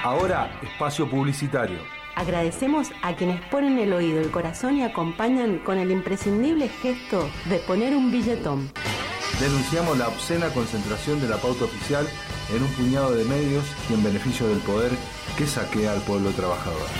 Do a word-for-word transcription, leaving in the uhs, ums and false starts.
Ahora, espacio publicitario. Agradecemos a quienes ponen el oído, el corazón y acompañan con el imprescindible gesto de poner un billetón. Denunciamos la obscena concentración de la pauta oficial en un puñado de medios y en beneficio del poder que saquea al pueblo trabajador.